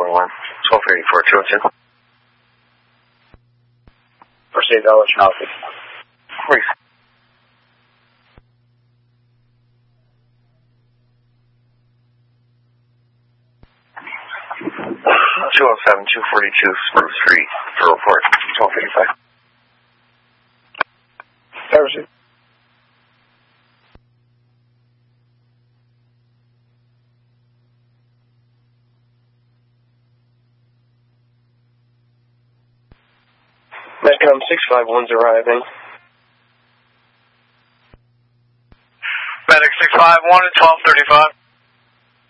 1284, 202. First aid, I'll let you know. Please. 207, 242 Spruce Street for report, 1285. Thursday. Medcom 651's arriving. Medic 651 at 1235.